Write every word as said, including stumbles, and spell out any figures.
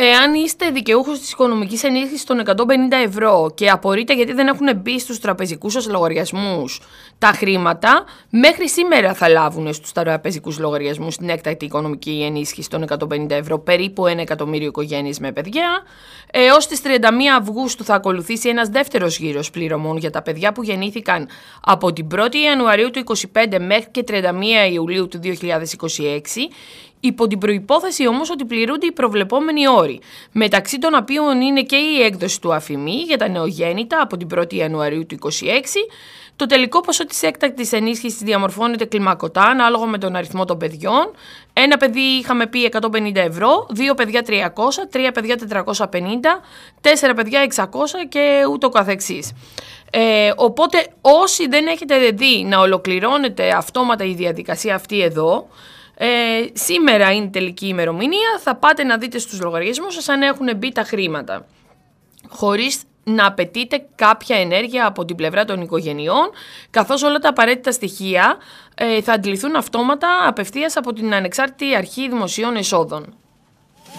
Εάν είστε δικαιούχος της οικονομικής ενίσχυσης των εκατόν πενήντα ευρώ και απορείτε γιατί δεν έχουν μπει στους τραπεζικούς σας λογαριασμούς τα χρήματα, μέχρι σήμερα θα λάβουν στους τραπεζικούς λογαριασμούς την έκτακτη οικονομική ενίσχυση των εκατόν πενήντα ευρώ περίπου ένα εκατομμύριο οικογένειες με παιδιά. Έως τις τριάντα μία Αυγούστου θα ακολουθήσει ένας δεύτερος γύρος πληρωμών για τα παιδιά που γεννήθηκαν από την πρώτη Ιανουαρίου του είκοσι πέντε μέχρι και τριάντα μία Ιουλίου του δύο χιλιάδες είκοσι έξι, υπό την προϋπόθεση όμως ότι πληρούνται οι προβλεπόμενοι όροι, μεταξύ των οποίων είναι και η έκδοση του αφημί για τα νεογέννητα από την πρώτη Ιανουαρίου του είκοσι έξι. Το τελικό ποσό της έκτακτης ενίσχυσης διαμορφώνεται κλιμακωτά ανάλογα με τον αριθμό των παιδιών. Ένα παιδί είχαμε πει εκατόν πενήντα ευρώ, δύο παιδιά τριακόσια, τρία παιδιά τετρακόσια πενήντα, τέσσερα παιδιά εξακόσια και ούτω καθεξής. Ε, οπότε όσοι δεν έχετε δει να ολοκληρώνεται αυτόματα η διαδικασία αυτή εδώ, Ε, σήμερα είναι η τελική ημερομηνία, θα πάτε να δείτε στους λογαριασμούς σας αν έχουν μπει τα χρήματα, χωρίς να απαιτείτε κάποια ενέργεια από την πλευρά των οικογενειών, καθώς όλα τα απαραίτητα στοιχεία ε, θα αντιληφθούν αυτόματα απευθείας από την Ανεξάρτητη Αρχή Δημοσίων Εσόδων.